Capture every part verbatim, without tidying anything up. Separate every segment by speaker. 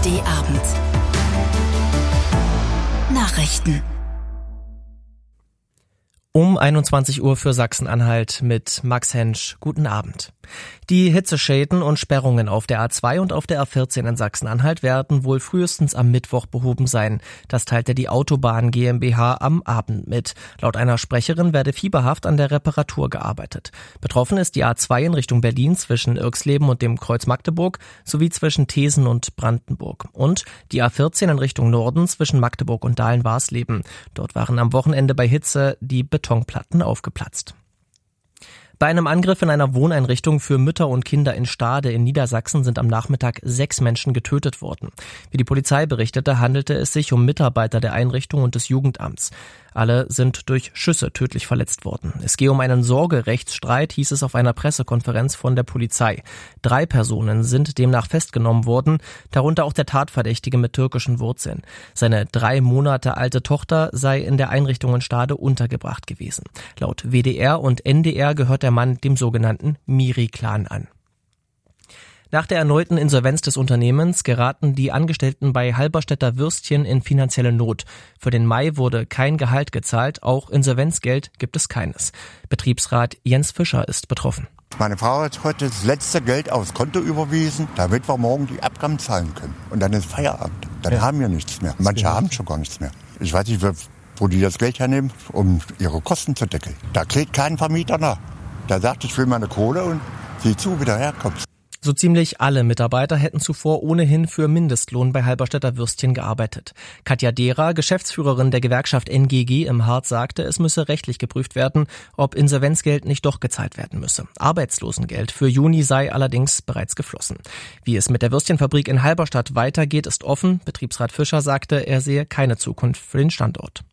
Speaker 1: D Abend. Nachrichten.
Speaker 2: Um einundzwanzig Uhr für Sachsen-Anhalt mit Max Hensch. Guten Abend. Die Hitzeschäden und Sperrungen auf der A zwei und auf der A vierzehn in Sachsen-Anhalt werden wohl frühestens am Mittwoch behoben sein. Das teilte die Autobahn GmbH am Abend mit. Laut einer Sprecherin werde fieberhaft an der Reparatur gearbeitet. Betroffen ist die A zwei in Richtung Berlin zwischen Irxleben und dem Kreuz Magdeburg sowie zwischen Thesen und Brandenburg. Und die A vierzehn in Richtung Norden zwischen Magdeburg und Dahlen-Warsleben. Dort waren am Wochenende bei Hitze die Betonplatten aufgeplatzt. Bei einem Angriff in einer Wohneinrichtung für Mütter und Kinder in Stade in Niedersachsen sind am Nachmittag sechs Menschen getötet worden. Wie die Polizei berichtete, handelte es sich um Mitarbeiter der Einrichtung und des Jugendamts. Alle sind durch Schüsse tödlich verletzt worden. Es gehe um einen Sorgerechtsstreit, hieß es auf einer Pressekonferenz von der Polizei. Drei Personen sind demnach festgenommen worden, darunter auch der Tatverdächtige mit türkischen Wurzeln. Seine drei Monate alte Tochter sei in der Einrichtung in Stade untergebracht gewesen. Laut W D R und N D R gehört der Mann dem sogenannten Miri-Clan an. Nach der erneuten Insolvenz des Unternehmens geraten die Angestellten bei Halberstädter Würstchen in finanzielle Not. Für den Mai wurde kein Gehalt gezahlt, auch Insolvenzgeld gibt es keines. Betriebsrat Jens Fischer ist betroffen.
Speaker 3: Meine Frau hat heute das letzte Geld aufs Konto überwiesen, damit wir morgen die Abgaben zahlen können. Und dann ist Feierabend. Dann ja. haben wir nichts mehr. Manche haben schon gar nichts mehr. Ich weiß nicht, wo die das Geld hernehmen, um ihre Kosten zu deckeln. Da kriegt kein Vermieter nach. Da sagt, ich will meine Kohle und sieh zu, wie du herkommst.
Speaker 2: So ziemlich alle Mitarbeiter hätten zuvor ohnehin für Mindestlohn bei Halberstädter Würstchen gearbeitet. Katja Dehrer, Geschäftsführerin der Gewerkschaft N G G im Harz, sagte, es müsse rechtlich geprüft werden, ob Insolvenzgeld nicht doch gezahlt werden müsse. Arbeitslosengeld für Juni sei allerdings bereits geflossen. Wie es mit der Würstchenfabrik in Halberstadt weitergeht, ist offen. Betriebsrat Fischer sagte, er sehe keine Zukunft für den Standort.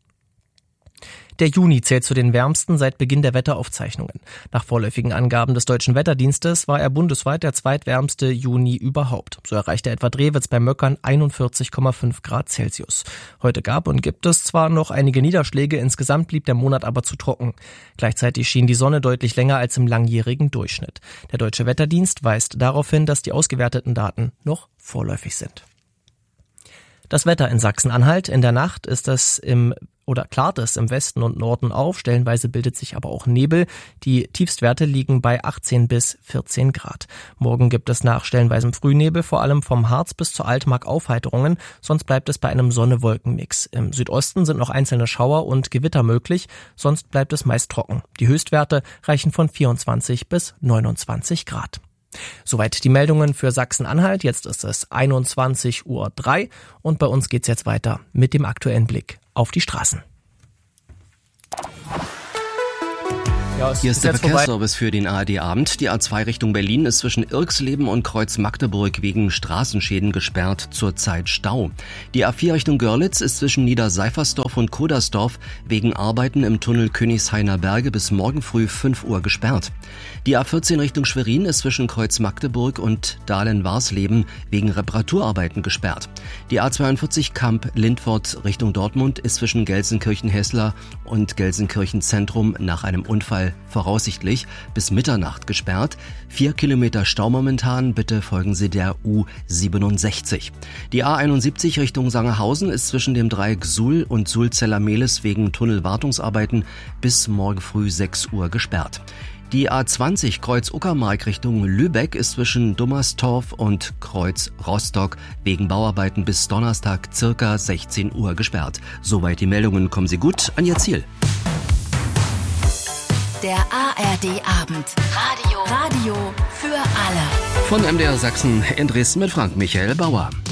Speaker 2: Der Juni zählt zu den wärmsten seit Beginn der Wetteraufzeichnungen. Nach vorläufigen Angaben des Deutschen Wetterdienstes war er bundesweit der zweitwärmste Juni überhaupt. So erreichte etwa Drewitz bei Möckern einundvierzig Komma fünf Grad Celsius. Heute gab und gibt es zwar noch einige Niederschläge, insgesamt blieb der Monat aber zu trocken. Gleichzeitig schien die Sonne deutlich länger als im langjährigen Durchschnitt. Der Deutsche Wetterdienst weist darauf hin, dass die ausgewerteten Daten noch vorläufig sind. Das Wetter in Sachsen-Anhalt. In der Nacht ist es im oder klart es im Westen und Norden auf, stellenweise bildet sich aber auch Nebel. Die Tiefstwerte liegen bei achtzehn bis vierzehn Grad. Morgen gibt es nach stellenweisem Frühnebel vor allem vom Harz bis zur Altmark Aufheiterungen, sonst bleibt es bei einem Sonne-Wolken-Mix. Im Südosten sind noch einzelne Schauer und Gewitter möglich, sonst bleibt es meist trocken. Die Höchstwerte reichen von vierundzwanzig bis neunundzwanzig Grad. Soweit die Meldungen für Sachsen-Anhalt. Jetzt ist es einundzwanzig Uhr drei und bei uns geht's jetzt weiter mit dem aktuellen Blick auf die Straßen.
Speaker 4: Ja, Hier ist der Verkehrsservice für den A R D-Abend. Die A zwei Richtung Berlin ist zwischen Irxleben und Kreuz Magdeburg wegen Straßenschäden gesperrt, zurzeit Stau. Die A vier Richtung Görlitz ist zwischen Niederseifersdorf und Kodersdorf wegen Arbeiten im Tunnel Königshainer Berge bis morgen früh fünf Uhr gesperrt. Die A vierzehn Richtung Schwerin ist zwischen Kreuz Magdeburg und Dahlen-Warsleben wegen Reparaturarbeiten gesperrt. Die A zweiundvierzig Kamp-Lindwort Richtung Dortmund ist zwischen Gelsenkirchen-Hessler und Gelsenkirchen-Zentrum nach einem Unfall voraussichtlich bis Mitternacht gesperrt. Vier Kilometer Stau momentan, bitte folgen Sie der U siebenundsechzig. Die A einundsiebzig Richtung Sangerhausen ist zwischen dem Dreieck Suhl und Sulzeller-Mehlis wegen Tunnelwartungsarbeiten bis morgen früh sechs Uhr gesperrt. Die A zwanzig Kreuz Uckermark Richtung Lübeck ist zwischen Dummerstorf und Kreuz Rostock wegen Bauarbeiten bis Donnerstag circa sechzehn Uhr gesperrt. Soweit die Meldungen, kommen Sie gut an Ihr Ziel.
Speaker 1: Der A R D-Abend. Radio. Radio für alle.
Speaker 4: Von M D R Sachsen in Dresden mit Frank Michael Bauer.